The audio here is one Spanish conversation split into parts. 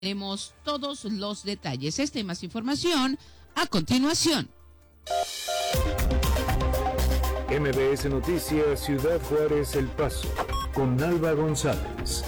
Tenemos todos los detalles. Esta y más información a continuación. MBS Noticias, Ciudad Juárez, El Paso, con Alba González.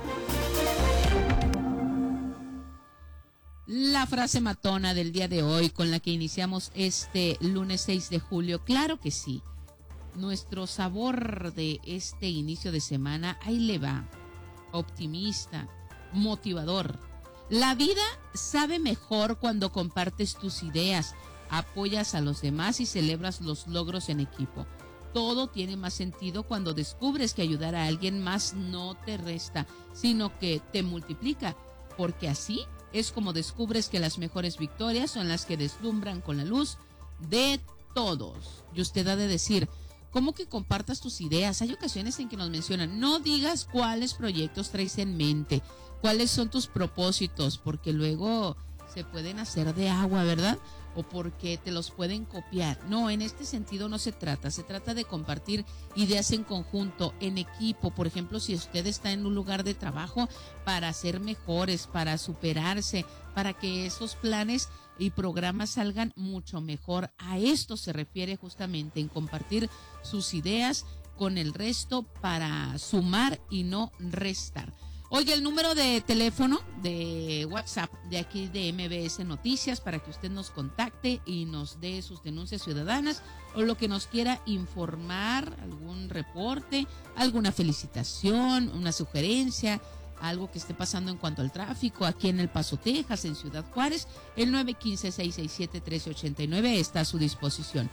La frase matona del día de hoy con la que iniciamos este lunes 6 de julio, claro que sí. Nuestro sabor de este inicio de semana, ahí le va, optimista, motivador. La vida sabe mejor cuando compartes tus ideas, apoyas a los demás y celebras los logros en equipo. Todo tiene más sentido cuando descubres que ayudar a alguien más no te resta, sino que te multiplica, porque así es como descubres que las mejores victorias son las que deslumbran con la luz de todos. Y usted ha de decir, ¿cómo que compartas tus ideas? Hay ocasiones en que nos mencionan, no digas cuáles proyectos traes en mente, cuáles son tus propósitos, porque luego se pueden hacer de agua, ¿verdad? O porque te los pueden copiar. No, en este sentido no se trata de compartir ideas en conjunto, en equipo. Por ejemplo, si usted está en un lugar de trabajo, para ser mejores, para superarse, para que esos planes y programas salgan mucho mejor. A esto se refiere justamente, en compartir sus ideas con el resto para sumar y no restar. Oye, el número de teléfono de WhatsApp de aquí de MBS Noticias para que usted nos contacte y nos dé sus denuncias ciudadanas o lo que nos quiera informar, algún reporte, alguna felicitación, una sugerencia, algo que esté pasando en cuanto al tráfico aquí en El Paso, Texas, en Ciudad Juárez. El 915-667-1389 está a su disposición.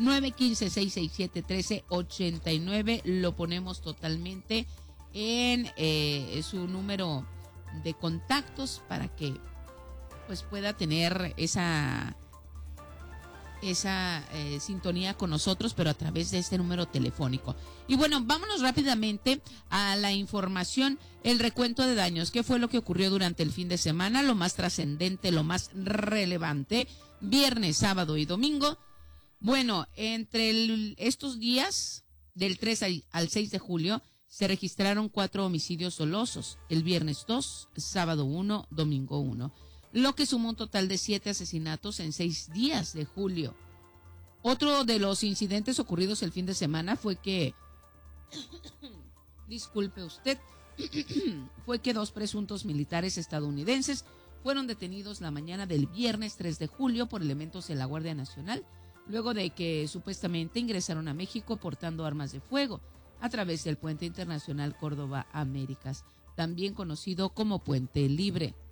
915-667-1389 lo ponemos totalmente en su número de contactos para que pues pueda tener esa sintonía con nosotros, pero a través de este número telefónico. Y bueno, vámonos rápidamente a la información, el recuento de daños. ¿Qué fue lo que ocurrió durante el fin de semana? Lo más trascendente, lo más relevante, viernes, sábado y domingo. Bueno, entre estos días, del 3 al 6 de julio, se registraron 4 homicidios dolosos, el viernes 2, sábado 1, domingo 1, lo que sumó un total de 7 asesinatos en 6 días de julio. Otro de los incidentes ocurridos el fin de semana fue que, disculpe usted, fue que 2 presuntos militares estadounidenses fueron detenidos la mañana del viernes 3 de julio por elementos de la Guardia Nacional, luego de que supuestamente ingresaron a México portando armas de fuego a través del Puente Internacional Córdoba Américas, también conocido como Puente Libre.